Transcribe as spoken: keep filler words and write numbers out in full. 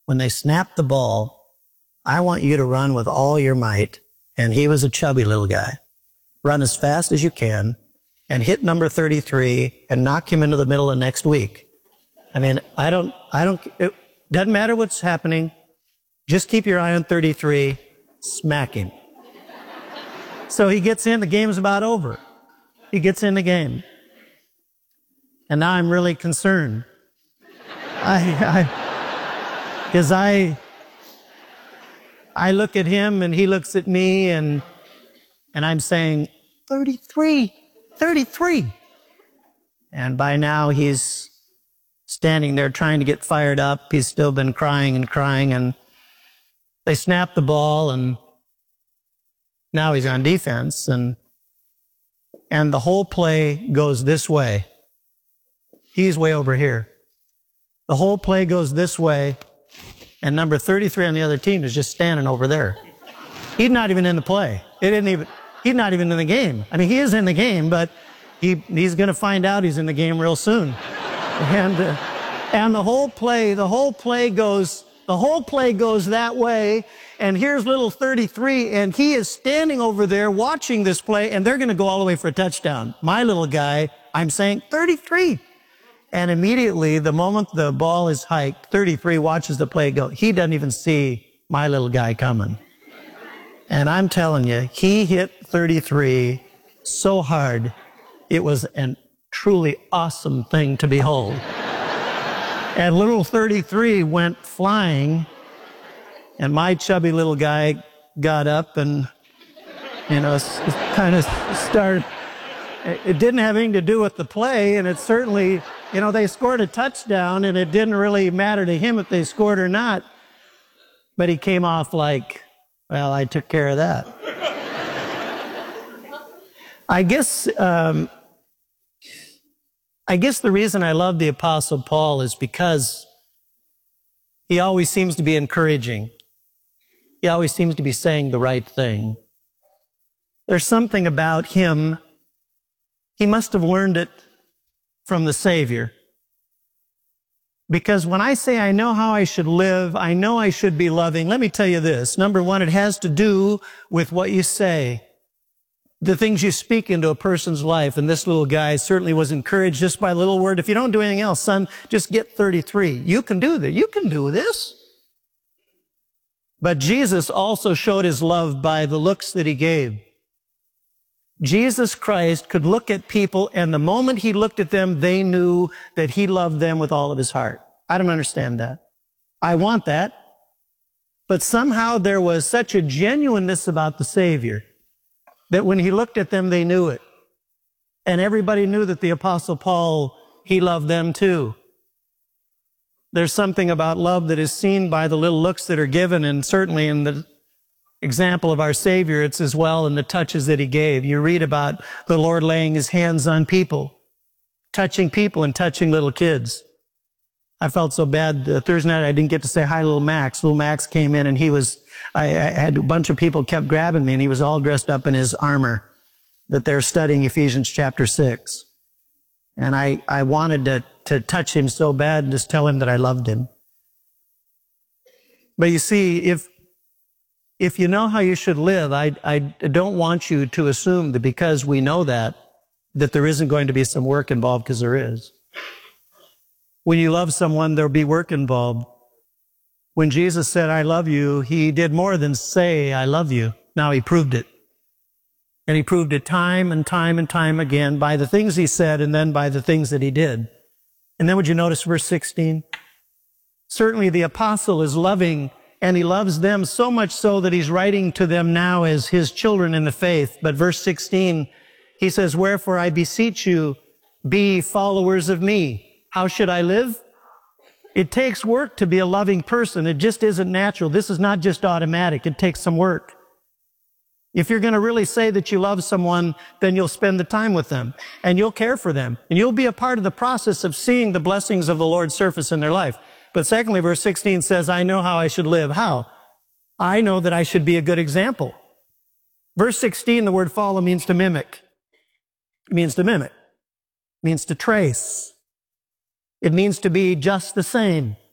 when they snap the ball, I want you to run with all your might. And he was a chubby little guy. Run as fast as you can and hit number thirty-three and knock him into the middle of next week. I mean, I don't, I don't, it doesn't matter what's happening. Just keep your eye on thirty-three, smack him. So he gets in, the game's about over. He gets in the game. And now I'm really concerned. I, I, because I, I look at him and he looks at me and, and I'm saying, thirty-three, thirty-three. And by now he's standing there trying to get fired up. He's still been crying and crying, and they snap the ball, and now he's on defense, and, and the whole play goes this way. He's way over here. The whole play goes this way, and number thirty-three on the other team is just standing over there. He's not even in the play. It didn't even, he's not even in the game. I mean, he is in the game, but he, he's going to find out he's in the game real soon. And, uh, and the whole play, the whole play goes, the whole play goes that way. And here's little thirty-three, and he is standing over there watching this play, and they're going to go all the way for a touchdown. My little guy, I'm saying thirty-three. And immediately, the moment the ball is hiked, thirty-three watches the play go. He doesn't even see my little guy coming. And I'm telling you, he hit thirty-three so hard, it was a truly awesome thing to behold. And little thirty-three went flying, and my chubby little guy got up and, you know, kind of started. It didn't have anything to do with the play, and it certainly, you know, they scored a touchdown, and it didn't really matter to him if they scored or not. But he came off like, well, I took care of that. I guess, um, I guess the reason I love the Apostle Paul is because he always seems to be encouraging. He always seems to be saying the right thing. There's something about him. He must have learned it from the Savior. Because when I say I know how I should live, I know I should be loving, let me tell you this. Number one, it has to do with what you say. The things you speak into a person's life. And this little guy certainly was encouraged just by a little word. If you don't do anything else, son, just get thirty-three. You can do this. You can do this. But Jesus also showed his love by the looks that he gave. Jesus Christ could look at people, and the moment he looked at them, they knew that he loved them with all of his heart. I don't understand that. I want that. But somehow there was such a genuineness about the Savior that when he looked at them, they knew it. And everybody knew that the Apostle Paul, he loved them too. There's something about love that is seen by the little looks that are given, and certainly in the example of our Savior, it's as well in the touches that he gave. You read about the Lord laying his hands on people, touching people and touching little kids. I felt so bad uh, Thursday night I didn't get to say hi to little Max. Little Max came in and he was, I, I had a bunch of people kept grabbing me, and he was all dressed up in his armor that they're studying Ephesians chapter six. And I, I wanted to, to touch him so bad and just tell him that I loved him. But you see, if If you know how you should live, I, I don't want you to assume that because we know that, that there isn't going to be some work involved, because there is. When you love someone, there'll be work involved. When Jesus said, I love you, he did more than say, I love you. Now he proved it. And he proved it time and time and time again by the things he said and then by the things that he did. And then would you notice verse sixteen? Certainly the apostle is loving, and he loves them so much so that he's writing to them now as his children in the faith. But verse sixteen, he says, wherefore I beseech you, be followers of me. How should I live? It takes work to be a loving person. It just isn't natural. This is not just automatic. It takes some work. If you're going to really say that you love someone, then you'll spend the time with them, and you'll care for them, and you'll be a part of the process of seeing the blessings of the Lord surface in their life. But secondly, verse sixteen says, I know how I should live. How? I know that I should be a good example. Verse sixteen, the word follow means to mimic. It means to mimic. It means to trace. It means to be just the same.